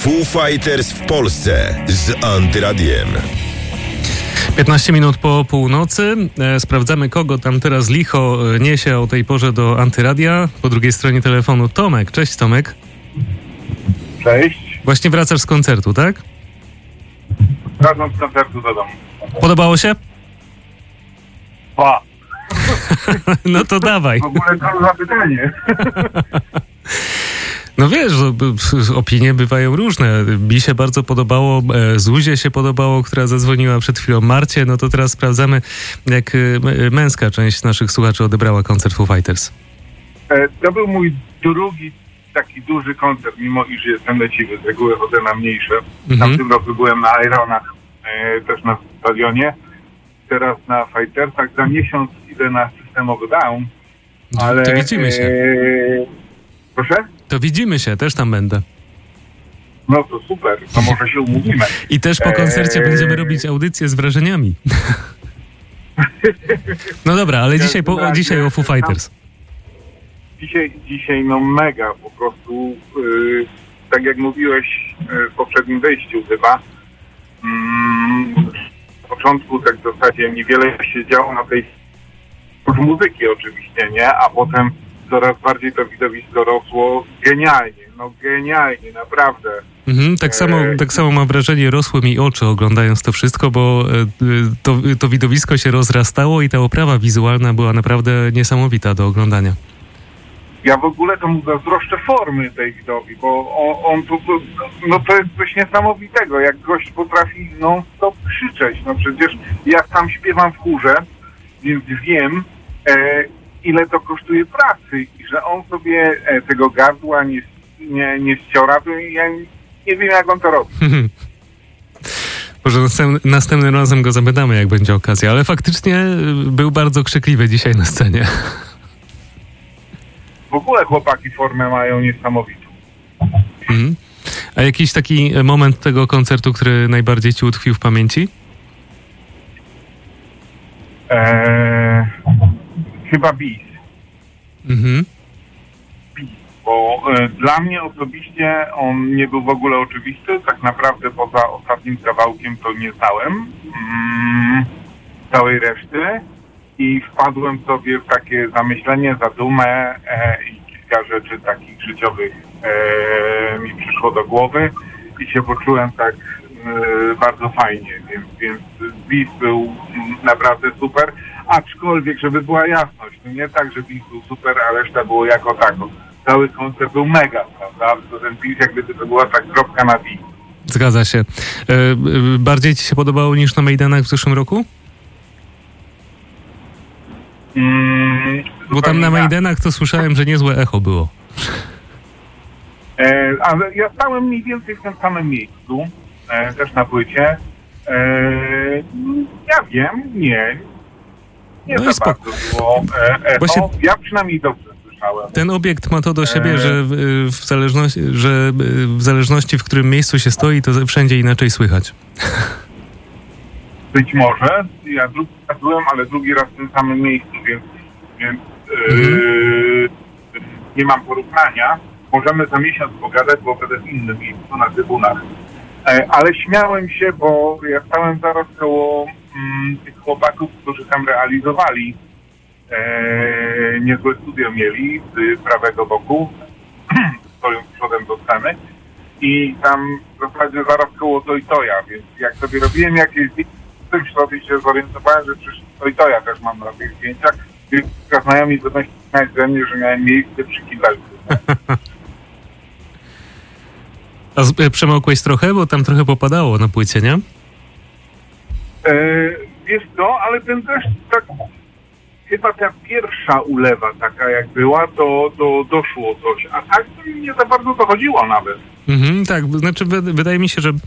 Foo Fighters w Polsce z Antyradiem. 15 minut po północy. Sprawdzamy, kogo tam teraz licho niesie o tej porze do Antyradia. Po drugiej stronie telefonu Tomek. Cześć, Tomek. Cześć. Właśnie wracasz z koncertu, tak? Wracam z koncertu do domu. Podobało się? Pa. No to dawaj. W ogóle to zapytanie. No wiesz, opinie bywają różne. Mi się bardzo podobało, Zuzie się podobało, która zadzwoniła przed chwilą, Marcie. No to teraz sprawdzamy, jak męska część naszych słuchaczy odebrała koncert Foo Fighters. To był mój drugi taki duży koncert, mimo iż jestem leciwy. Z reguły chodzę na mniejsze. W tym roku byłem na Ironach, też na stadionie. Teraz na Fightersach. Za miesiąc idę na System of a Down. Ale, to widzimy się. Proszę? To widzimy się, też tam będę. No to super, to może się umówimy. I też po koncercie będziemy robić audycję z wrażeniami. No dobra, ale dzisiaj o Foo Fighters. Dzisiaj no mega po prostu, tak jak mówiłeś w poprzednim wejściu chyba, na początku tak w zasadzie niewiele się działo na tej muzyki oczywiście, nie? A potem coraz bardziej to widowisko rosło genialnie, naprawdę. Tak samo mam wrażenie, rosły mi oczy oglądając to wszystko, bo to widowisko się rozrastało i ta oprawa wizualna była naprawdę niesamowita do oglądania. Ja w ogóle to mu zazdroszczę formy tej widowi, bo on to jest coś niesamowitego, jak gość potrafi non-stop krzyczeć. No przecież ja sam śpiewam w chórze, więc wiem, ile to kosztuje pracy i że on sobie tego gardła nie ściora, to ja nie wiem, jak on to robi. Może następnym razem go zapytamy, jak będzie okazja, ale faktycznie był bardzo krzykliwy dzisiaj na scenie. W ogóle chłopaki formę mają niesamowitą. A jakiś taki moment tego koncertu, który najbardziej ci utkwił w pamięci? Chyba Bis. Bis, bo dla mnie osobiście on nie był w ogóle oczywisty. Tak naprawdę poza ostatnim kawałkiem to nie znałem całej reszty i wpadłem sobie w takie zamyślenie, zadumę i kilka rzeczy takich życiowych mi przyszło do głowy i się poczułem tak bardzo fajnie, więc Bis był naprawdę super, aczkolwiek, żeby była jasność, to nie tak, że Bis był super, a reszta było jako tako. Cały koncert był mega, prawda? To ten Bis jak gdyby to była tak kropka na I. Zgadza się. Bardziej ci się podobało niż na Maidanach w zeszłym roku? Bo tam na Maidanach to słyszałem, że niezłe echo było. Ale ja stałem mniej więcej w tym samym miejscu, też na płycie. Ja wiem, nie no za bardzo było echo. Ja przynajmniej dobrze słyszałem. Ten obiekt ma to do siebie, że w zależności w którym miejscu się stoi, to wszędzie inaczej słychać. Być może. Ja drugi raz byłem, ale drugi raz w tym samym miejscu, więc nie mam porównania. Możemy za miesiąc pogadać, bo będę w innym miejscu na trybunach. Ale śmiałem się, bo ja stałem zaraz koło tych chłopaków, którzy tam realizowali. Niezłe studio mieli z prawego boku, stojąc przodem do sceny. I tam w zasadzie zaraz koło Toja, więc jak sobie robiłem jakieś zdjęcia, sobie się zorientowałem, że przecież Toja też mam na tych zdjęciach, więc znajomi będą śmiać ze mnie, że miałem miejsce przy kibelku. A przemokłeś trochę, bo tam trochę popadało na płycie, nie? Wiesz co, ale ten deszcz tak, chyba ta pierwsza ulewa taka jak była, to doszło coś, a tak to nie za bardzo dochodziło nawet. Tak, znaczy wydaje mi się, że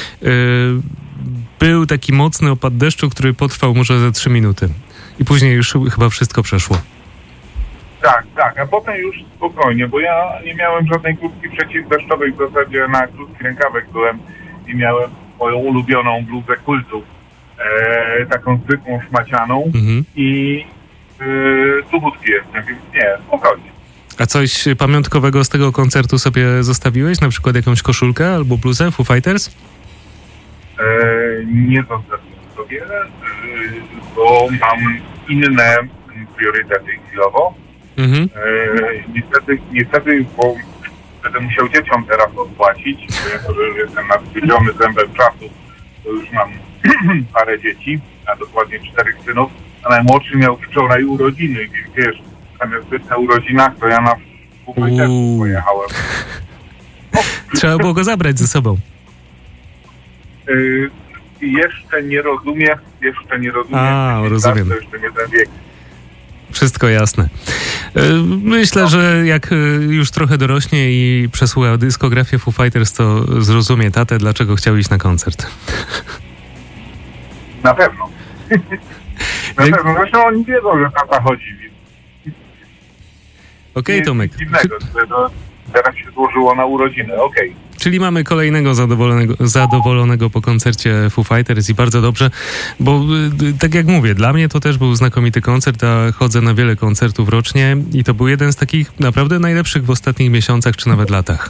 był taki mocny opad deszczu, który potrwał może ze 3 minuty i później już chyba wszystko przeszło. Tak, a potem już spokojnie, bo ja nie miałem żadnej kurtki przeciwdeszczowej, w zasadzie na krótki rękawek byłem i miałem moją ulubioną bluzę kultu, taką zwykłą szmacianą i tu budki jestem, więc nie, spokojnie. A coś pamiątkowego z tego koncertu sobie zostawiłeś? Na przykład jakąś koszulkę albo bluzę Foo Fighters? Nie zostawiłem sobie, bo mam inne priorytety chwilowo. Niestety, bo będę musiał dzieciom teraz odpłacić, jako że już jestem nadwiedziony zębem czasu, to już mam parę dzieci, a dokładnie 4 synów, a najmłodszy miał wczoraj urodziny, więc wiesz, zamiast być na urodzinach, to ja na Foo Fighters pojechałem. Trzeba było go zabrać ze sobą. Jeszcze nie rozumiem. Rozumiem. To jeszcze nie ten wiek. Wszystko jasne. Myślę, że jak już trochę dorośnie i przesłucha dyskografię Foo Fighters, to zrozumie tatę, dlaczego chciał iść na koncert. Na pewno. Pewno. Zresztą oni wiedzą, że tata chodzi. Okej, Tomek. Dziwnego, teraz się złożyło na urodziny. Okej. Czyli mamy kolejnego zadowolonego po koncercie Foo Fighters i bardzo dobrze, bo tak jak mówię, dla mnie to też był znakomity koncert, a chodzę na wiele koncertów rocznie i to był jeden z takich naprawdę najlepszych w ostatnich miesiącach czy nawet latach.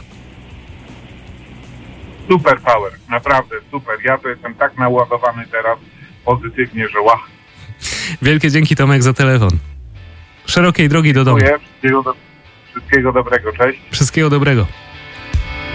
Super power, naprawdę super. Ja to jestem tak naładowany teraz pozytywnie, że wow. Wielkie dzięki, Tomek, za telefon. Szerokiej drogi do domu. Wszystkiego dobrego, cześć. Wszystkiego dobrego.